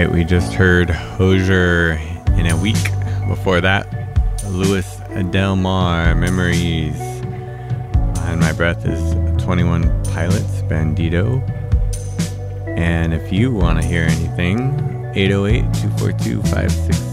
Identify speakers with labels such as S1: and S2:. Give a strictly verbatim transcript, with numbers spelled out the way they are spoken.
S1: right, we just heard Hozier in a Week. Before that, Louis Del Mar, Memories. Behind My Breath is twenty-one Pilots, Bandito. And if you want to hear anything, eight oh eight, two four two, five six